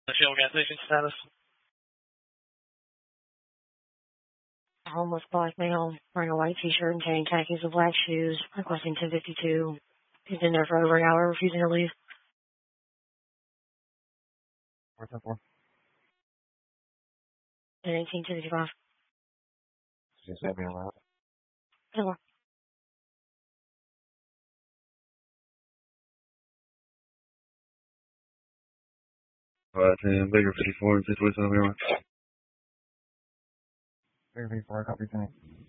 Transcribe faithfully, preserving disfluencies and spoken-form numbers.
The Shell gas station status. A homeless black male wearing a white t-shirt and tan khakis with black shoes, requesting ten fifty-two. He's been there for over an hour, refusing to leave. What's that for? ten eighteen two fifty-five. Just let me around. Hello. Uh, ten, Baker fifty-four, situation on me. Baker fifty-four, copy ten.